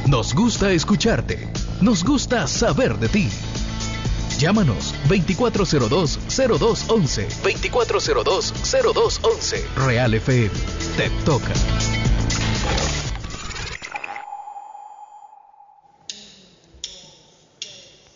Nos gusta escucharte. Nos gusta saber de ti. Llámanos 2402-0211. 2402-0211. Real FM. Te toca.